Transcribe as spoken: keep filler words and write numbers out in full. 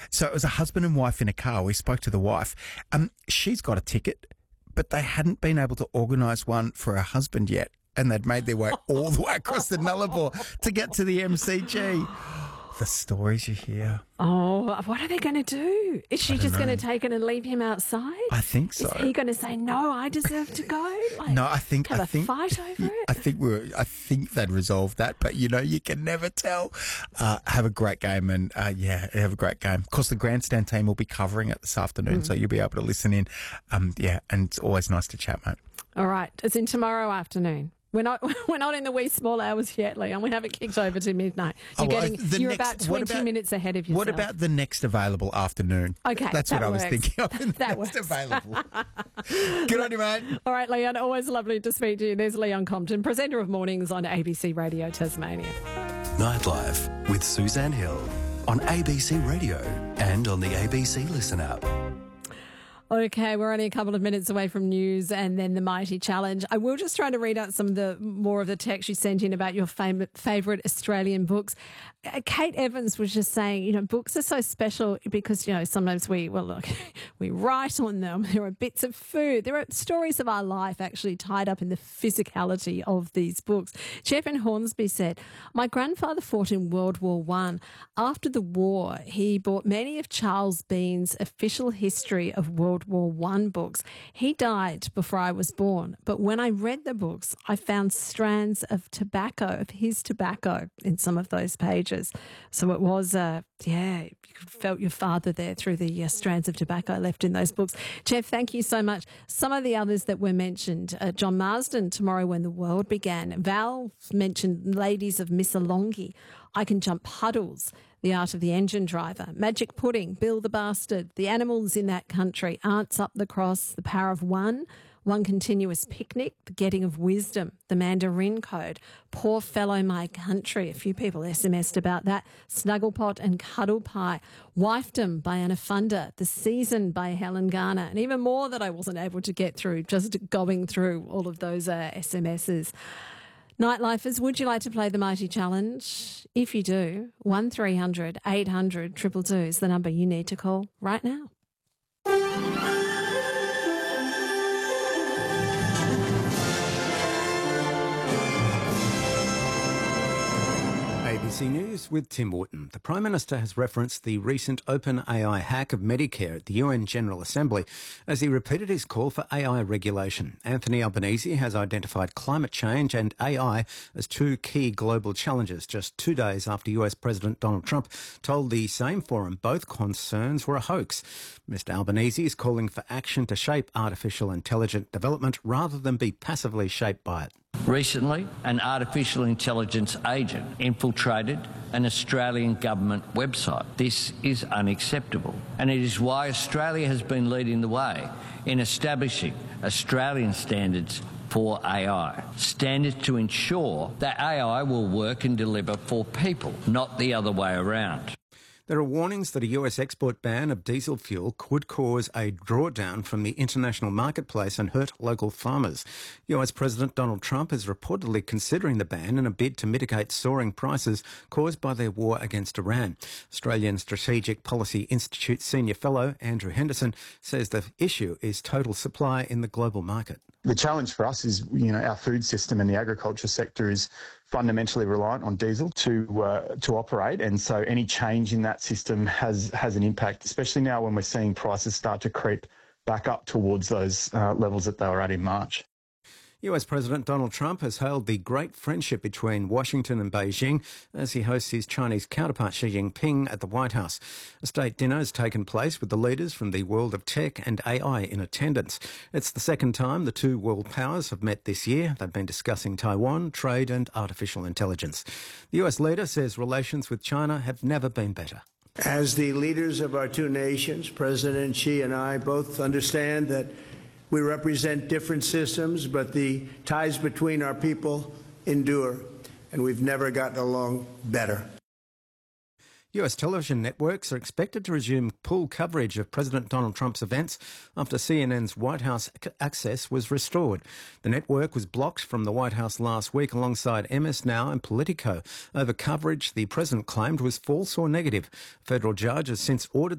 So it was a husband and wife in a car. We spoke to the wife. Um, she's got a ticket, but they hadn't been able to organise one for her husband yet. And they'd made their way all the way across the Nullarbor to get to the M C G. The stories you hear. Oh, what are they going to do? Is she just going to take it and leave him outside? I think so. Is he going to say, no, I deserve to go? Like, no, I think... Have I a think, fight over it? I think we're. I think they'd resolve that, but, you know, you can never tell. Uh, have a great game and, uh, yeah, have a great game. Of course, the Grandstand team will be covering it this afternoon, mm. so you'll be able to listen in. Um, yeah, and it's always nice to chat, mate. All right. It's in tomorrow afternoon. We're not we're not in the wee small hours yet, Leon. We haven't kicked over to midnight. You're, oh, well, getting, you're next, about twenty about, minutes ahead of yourself. What about the next available afternoon? Okay, That's that what works. I was thinking of. The that next works. available. Good on you, mate. All right, Leon, always lovely to speak to you. There's Leon Compton, presenter of Mornings on A B C Radio Tasmania. Nightlife with Suzanne Hill on A B C Radio and on the A B C Listen app. Okay, we're only a couple of minutes away from news and then the Mighty Challenge. I will just try to read out some of the more of the text you sent in about your fam- favourite Australian books. Uh, Kate Evans was just saying, you know, books are so special because, you know, sometimes we, well, look, we write on them. There are bits of food. There are stories of our life actually tied up in the physicality of these books. Jeff in Hornsby said, my grandfather fought in World War One. After the war, he bought many of Charles Bean's official history of World War One books. He died before I was born, but when I read the books, I found strands of tobacco, of his tobacco in some of those pages. So it was, uh, yeah, you felt your father there through the uh, strands of tobacco left in those books. Jeff, thank you so much. Some of the others that were mentioned, uh, John Marsden, Tomorrow When the World Began. Val mentioned Ladies of Missolonghi. I Can Jump Puddles, The Art of the Engine Driver, Magic Pudding, Bill the Bastard, The Animals in That Country, Aunts Up the Cross, The Power of One, One Continuous Picnic, The Getting of Wisdom, The Mandarin Code, Poor Fellow My Country, a few people S M S'd about that, Snugglepot and Cuddle Pie, Wifedom by Anna Funda, The Season by Helen Garner, and even more that I wasn't able to get through, just going through all of those uh, S M Ss. Nightlifers, would you like to play the Mighty Challenge? If you do, one three hundred eight hundred two two two is the number you need to call right now. A B C News with Tim Wooten. The Prime Minister has referenced the recent OpenAI hack of Medicare at the U N General Assembly as he repeated his call for A I regulation. Anthony Albanese has identified climate change and A I as two key global challenges just two days after U S President Donald Trump told the same forum both concerns were a hoax. Mister Albanese is calling for action to shape artificial intelligence development rather than be passively shaped by it. Recently, an artificial intelligence agent infiltrated an Australian government website. This is unacceptable, and it is why Australia has been leading the way in establishing Australian standards for A I. Standards to ensure that A I will work and deliver for people, not the other way around. There are warnings that a U S export ban of diesel fuel could cause a drawdown from the international marketplace and hurt local farmers. U S President Donald Trump is reportedly considering the ban in a bid to mitigate soaring prices caused by their war against Iran. Australian Strategic Policy Institute Senior Fellow Andrew Henderson says the issue is total supply in the global market. The challenge for us is, you know, our food system and the agriculture sector is fundamentally reliant on diesel to uh, to operate, and so any change in that system has has an impact, especially now when we're seeing prices start to creep back up towards those uh, levels that they were at in March. U S President Donald Trump has hailed the great friendship between Washington and Beijing as he hosts his Chinese counterpart Xi Jinping at the White House. A state dinner has taken place with the leaders from the world of tech and A I in attendance. It's the second time the two world powers have met this year. They've been discussing Taiwan, trade and artificial intelligence. The U S leader says relations with China have never been better. As the leaders of our two nations, President Xi and I both understand that we represent different systems, but the ties between our people endure, and we've never gotten along better. U S television networks are expected to resume full coverage of President Donald Trump's events after C N N's White House access was restored. The network was blocked from the White House last week alongside M S Now and Politico over coverage the president claimed was false or negative. A federal judge has since ordered